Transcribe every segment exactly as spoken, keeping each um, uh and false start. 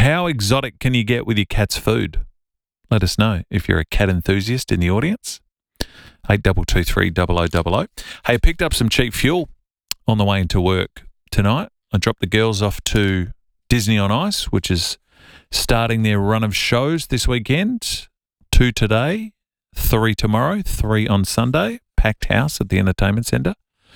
How exotic can you get with your cat's food? Let us know if you're a cat enthusiast in the audience. eight two two three double oh double oh. Hey, I picked up some cheap fuel on the way into work tonight. I dropped the girls off to Disney on Ice, which is starting their run of shows this weekend. Two today, three tomorrow, three on Sunday. Packed house at the entertainment centre.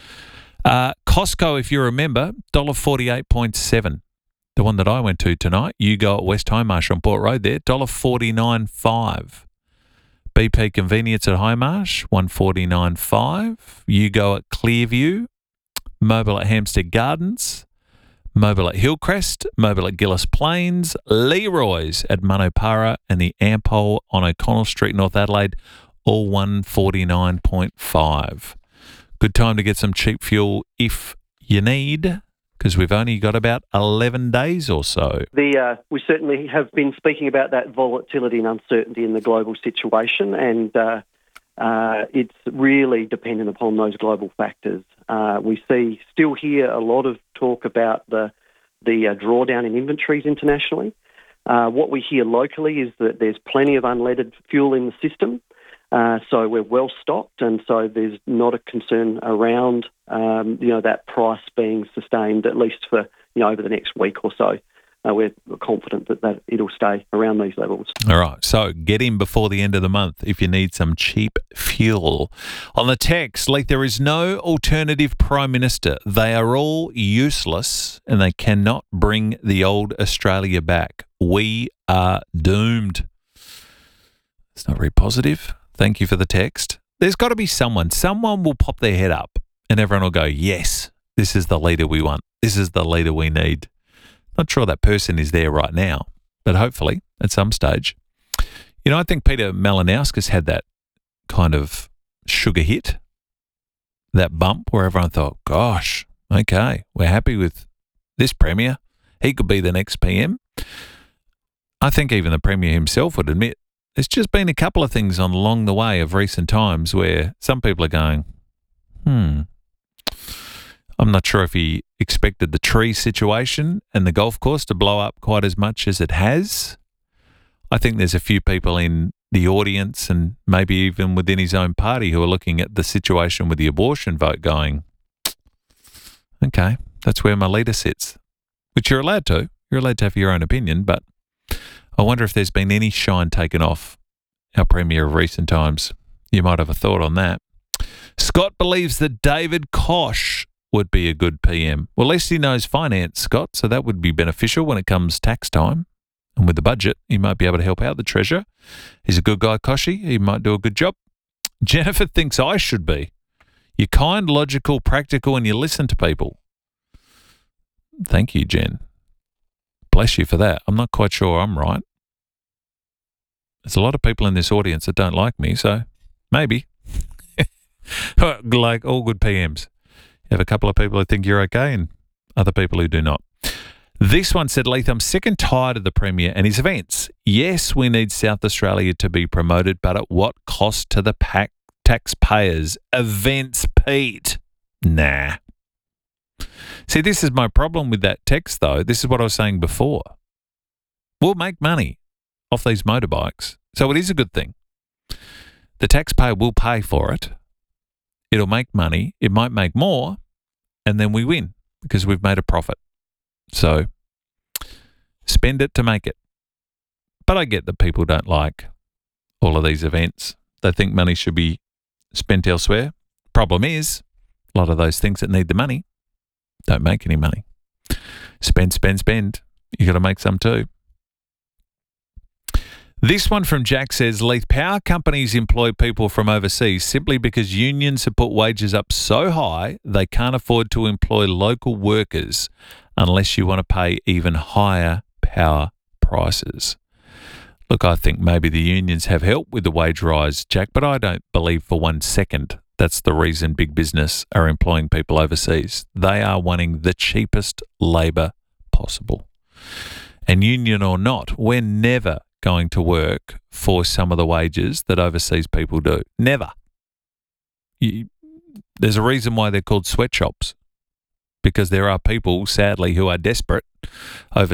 Uh, Costco, if you remember, one dollar forty-eight point seven. The one that I went to tonight, you go at West Highmarsh on Port Road there, one dollar forty-nine five. B P Convenience at Highmarsh, one dollar forty-nine five. You go at Clearview, Mobile at Hampstead Gardens, Mobile at Hillcrest, Mobile at Gillis Plains, Leroy's at Manopara, and the Ampol on O'Connell Street, North Adelaide, all one dollar forty-nine point five. Good time to get some cheap fuel if you need, because we've only got about eleven days or so. The uh, we certainly have been speaking about that volatility and uncertainty in the global situation, and uh, uh, it's really dependent upon those global factors. Uh, we see still hear a lot of talk about the the uh, drawdown in inventories internationally. Uh, what we hear locally is that there's plenty of unleaded fuel in the system, uh, so we're well stocked, and so there's not a concern around um, you know that price being sustained at least for you know over the next week or so. Uh, we're confident that, that it'll stay around these levels. All right, so get in before the end of the month if you need some cheap fuel. On the text, like there is no alternative Prime Minister. They are all useless and they cannot bring the old Australia back. We are doomed. It's not very positive. Thank you for the text. There's got to be someone. Someone will pop their head up and everyone will go, yes, this is the leader we want. This is the leader we need. Not sure that person is there right now, but hopefully at some stage. You know, I think Peter Malinauskas had that kind of sugar hit, that bump where everyone thought, gosh, okay, we're happy with this Premier. He could be the next P M. I think even the Premier himself would admit there's just been a couple of things on along the way of recent times where some people are going, hmm, I'm not sure if he expected the tree situation and the golf course to blow up quite as much as it has. I think there's a few people in the audience and maybe even within his own party who are looking at the situation with the abortion vote going, okay, that's where my leader sits, which you're allowed to. You're allowed to have your own opinion, but I wonder if there's been any shine taken off our Premier of recent times. You might have a thought on that. Scott believes that David Koch would be a good P M. Well, at least he knows finance, Scott, so that would be beneficial when it comes tax time. And with the budget, he might be able to help out the Treasurer. He's a good guy, Koshy. He might do a good job. Jennifer thinks I should be. You're kind, logical, practical, and you listen to people. Thank you, Jen. Bless you for that. I'm not quite sure I'm right. There's a lot of people in this audience that don't like me, so maybe. Like all good P Ms. You have a couple of people who think you're okay and other people who do not. This one said, Leith, I'm sick and tired of the Premier and his events. Yes, we need South Australia to be promoted, but at what cost to the pack taxpayers? Events, Pete. Nah. See, this is my problem with that text, though. This is what I was saying before. We'll make money off these motorbikes, so it is a good thing. The taxpayer will pay for it. It'll make money. It might make more, and then we win because we've made a profit. So spend it to make it. But I get that people don't like all of these events. They think money should be spent elsewhere. Problem is, a lot of those things that need the money don't make any money. Spend, spend, spend. You got to make some too. This one from Jack says, Leith, power companies employ people from overseas simply because unions have put wages up so high they can't afford to employ local workers unless you want to pay even higher power prices. Look, I think maybe the unions have helped with the wage rise, Jack, but I don't believe for one second that's the reason big business are employing people overseas. They are wanting the cheapest labour possible. And union or not, we're never going to work for some of the wages that overseas people do. Never. You, there's a reason why they're called sweatshops, because there are people, sadly, who are desperate overseas